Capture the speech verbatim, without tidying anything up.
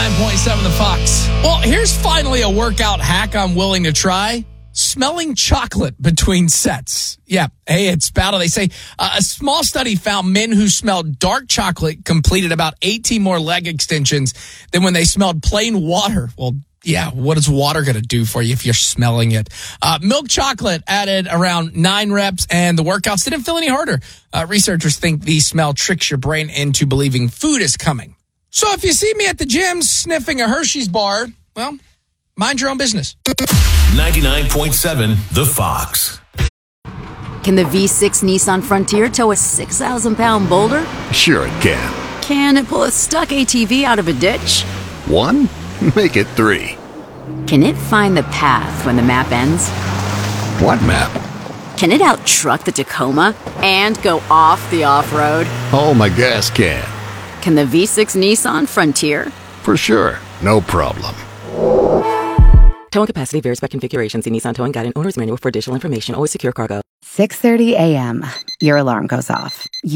nine point seven The Fox. Well, here's finally a workout hack I'm willing to try. Smelling chocolate between sets. Yeah, hey, it's battle. They say uh, a small study found men who smelled dark chocolate completed about eighteen more leg extensions than when they smelled plain water. Well, yeah, what is water going to do for you if you're smelling it? Uh, milk chocolate added around nine reps, and the workouts didn't feel any harder. Uh, researchers think the smell tricks your brain into believing food is coming. So if you see me at the gym sniffing a Hershey's bar, well, mind your own business. ninety-nine point seven The Fox. Can the V six Nissan Frontier tow a six thousand pound boulder? Sure it can. Can it pull a stuck A T V out of a ditch? One? Make it three. Can it find the path when the map ends? What map? Can it out-truck the Tacoma and go off the off-road? Oh, my gas can. Can the V six Nissan Frontier? For sure. No problem. Towing capacity varies by configuration. See Nissan Towing Guide and Owner's Manual for additional information. Always secure cargo. six thirty a.m. Your alarm goes off.